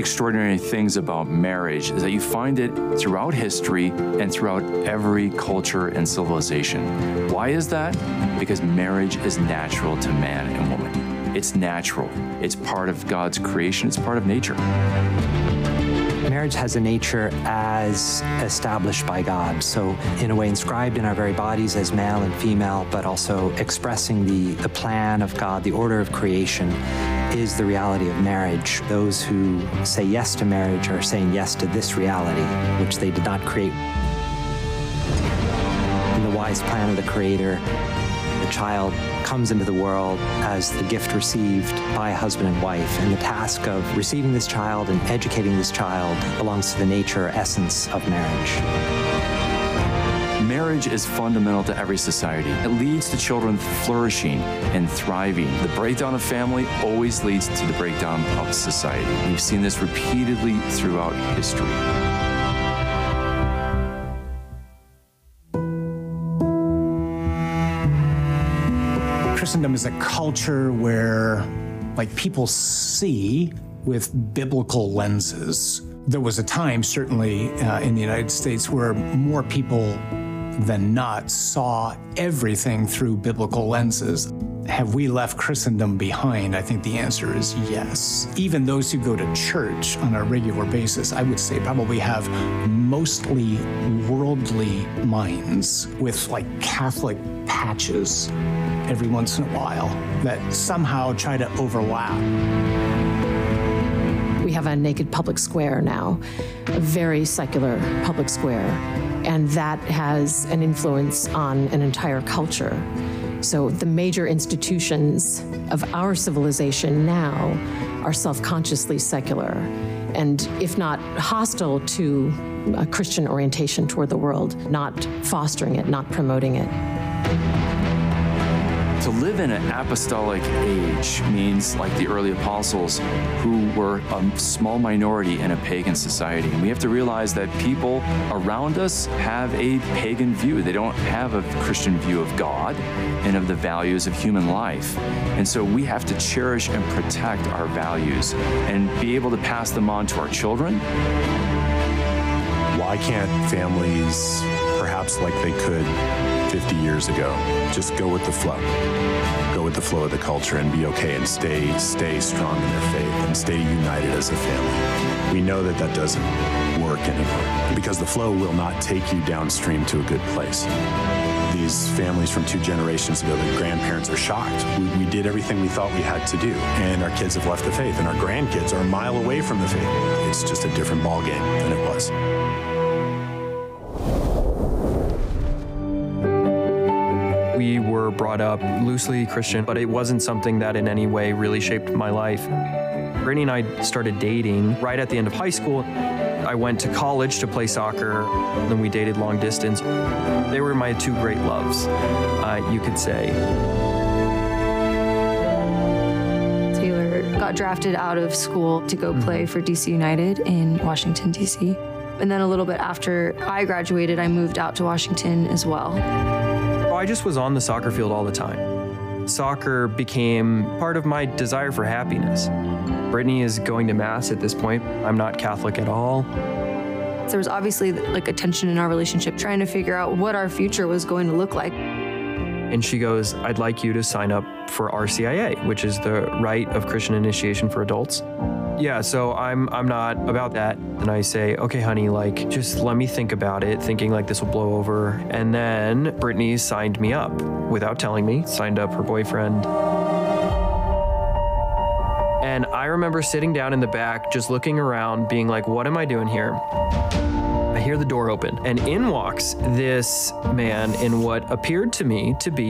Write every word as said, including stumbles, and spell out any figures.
extraordinary things about marriage is that you find it throughout history and throughout every culture and civilization. Why is that? Because marriage is natural to man and woman. It's natural. It's part of God's creation. It's part of nature. Marriage has a nature as established by God, so in a way inscribed in our very bodies as male and female, but also expressing the, the plan of God, the order of creation, is the reality of marriage. Those who say yes to marriage are saying yes to this reality, which they did not create. In the wise plan of the Creator, the child comes into the world as the gift received by a husband and wife, and the task of receiving this child and educating this child belongs to the nature or essence of marriage. Marriage is fundamental to every society. It leads to children flourishing and thriving. The breakdown of family always leads to the breakdown of society. We've seen this repeatedly throughout history. Christendom is a culture where, like, people see with biblical lenses. There was a time, certainly uh, in the United States, where more people than not saw everything through biblical lenses. Have we left Christendom behind? I think the answer is yes. Even those who go to church on a regular basis, I would say probably have mostly worldly minds with like Catholic patches every once in a while that somehow try to overlap. We have a naked public square now, a very secular public square, and that has an influence on an entire culture. So the major institutions of our civilization now are self-consciously secular, and if not hostile to a Christian orientation toward the world, not fostering it, not promoting it. To live in an apostolic age means, like the early apostles, who were a small minority in a pagan society. And we have to realize that people around us have a pagan view. They don't have a Christian view of God and of the values of human life. And so we have to cherish and protect our values and be able to pass them on to our children. Why can't families, perhaps like they could fifty years ago, just go with the flow? Go with the flow of the culture and be okay and stay, stay strong in their faith and stay united as a family. We know that that doesn't work anymore because the flow will not take you downstream to a good place. These families from two generations ago, the grandparents are shocked. We, we did everything we thought we had to do, and our kids have left the faith, and our grandkids are a mile away from the faith. It's just a different ballgame than it was. We were brought up loosely Christian, but it wasn't something that in any way really shaped my life. Brittany and I started dating right at the end of high school. I went to college to play soccer, and then we dated long distance. They were my two great loves, uh, you could say. Taylor got drafted out of school to go play for D C United in Washington, D C And then a little bit after I graduated, I moved out to Washington as well. I just was on the soccer field all the time. Soccer became part of my desire for happiness. Brittany is going to Mass at this point. I'm not Catholic at all. There was obviously like a tension in our relationship, trying to figure out what our future was going to look like. And she goes, I'd like you to sign up for R C I A, which is the Rite of Christian Initiation for Adults. Yeah, so I'm I'm not about that. And I say, okay, honey, like, just let me think about it, thinking like this will blow over. And then Brittany signed me up without telling me, signed up her boyfriend. And I remember sitting down in the back, just looking around, being like, what am I doing here? I hear the door open, and in walks this man in what appeared to me to be